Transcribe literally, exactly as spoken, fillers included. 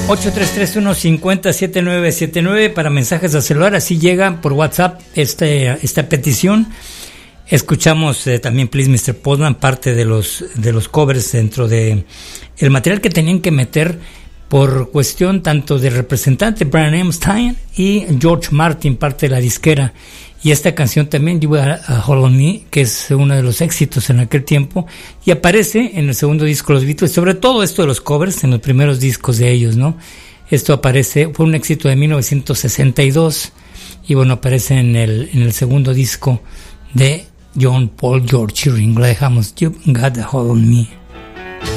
ocho tres tres uno cinco cero siete nueve siete nueve para mensajes a celular, así llega por WhatsApp este, esta petición. Escuchamos eh, también Please mister Postman, parte de los de los covers dentro de el material que tenían que meter por cuestión tanto del representante Brian Epstein y George Martin, parte de la disquera. Y esta canción también, You Got a Hold on Me, que es uno de los éxitos en aquel tiempo, y aparece en el segundo disco de los Beatles, sobre todo esto de los covers en los primeros discos de ellos, ¿no? Esto aparece, fue un éxito de mil novecientos sesenta y dos, y bueno, aparece en el, en el segundo disco de John, Paul, George y Ringo. La dejamos, You Got a Hold on Me.